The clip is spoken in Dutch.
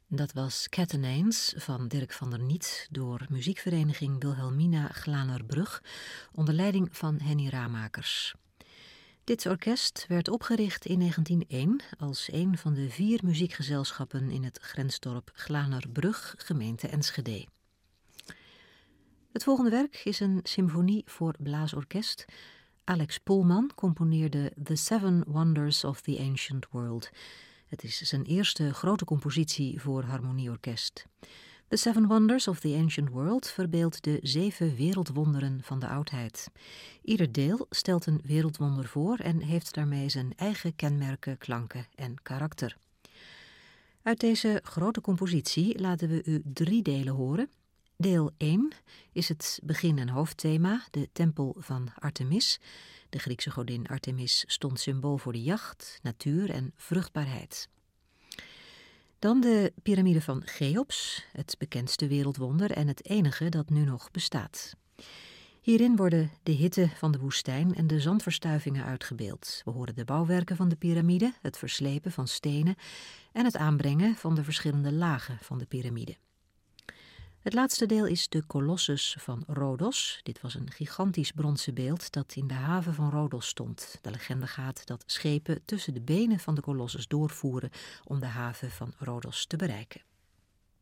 Dat was Catenanes van Dirk van der Niet door muziekvereniging Wilhelmina Glanerbrug onder leiding van Henny Ramakers. Dit orkest werd opgericht in 1901 als een van de 4 muziekgezelschappen in het grensdorp Glanerbrug, gemeente Enschede. Het volgende werk is een symfonie voor blaasorkest. Alex Poelman componeerde The Seven Wonders of the Ancient World. Het is zijn eerste grote compositie voor harmonieorkest. The Seven Wonders of the Ancient World verbeeldt de 7 wereldwonderen van de oudheid. Ieder deel stelt een wereldwonder voor en heeft daarmee zijn eigen kenmerken, klanken en karakter. Uit deze grote compositie laten we u 3 delen horen. Deel 1 is het begin- en hoofdthema, de tempel van Artemis. De Griekse godin Artemis stond symbool voor de jacht, natuur en vruchtbaarheid. Dan de piramide van Cheops, het bekendste wereldwonder en het enige dat nu nog bestaat. Hierin worden de hitte van de woestijn en de zandverstuivingen uitgebeeld. We horen de bouwwerken van de piramide, het verslepen van stenen en het aanbrengen van de verschillende lagen van de piramide. Het laatste deel is de Colossus van Rhodos. Dit was een gigantisch bronzen beeld dat in de haven van Rhodos stond. De legende gaat dat schepen tussen de benen van de Colossus doorvoeren om de haven van Rhodos te bereiken.